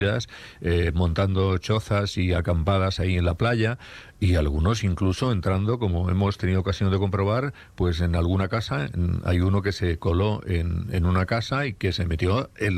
montando chozas y acampadas ahí en la playa, y algunos incluso entrando, como hemos tenido ocasión de comprobar, pues en alguna casa. Hay uno que se coló en una casa y que se metió en